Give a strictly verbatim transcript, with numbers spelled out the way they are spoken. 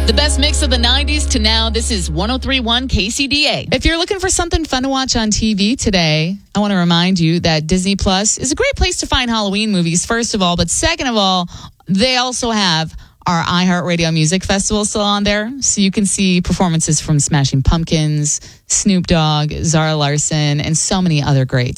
The best mix of the nineties to now. This is one oh three point one K C D A. If you're looking for something fun to watch on T V today, I want to remind you that Disney Plus is a great place to find Halloween movies, first of all. But second of all, they also have our iHeartRadio Music Festival still on there. So you can see performances from Smashing Pumpkins, Snoop Dogg, Zara Larsson, and so many other greats.